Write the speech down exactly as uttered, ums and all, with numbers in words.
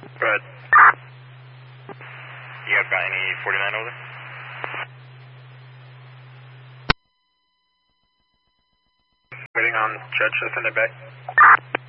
Go ahead. You guys got any forty-nine over? Waiting on Judge to send it back.